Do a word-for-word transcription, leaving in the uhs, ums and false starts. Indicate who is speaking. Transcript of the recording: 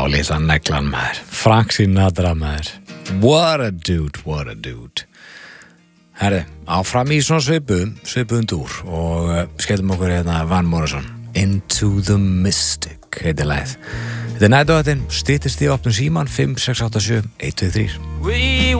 Speaker 1: litla neglan maður. Frank Sinatra maður. What a dude, what a dude. Herri, áfram í svona svipuðum, svipuðum dúr og uh, skellum okkur hérna Van Morrison. Into the Mystic heitir lagið. Þetta er nættuðatinn, styttist í opnum síman fimm sex átta sjö eitt tvö þrjú.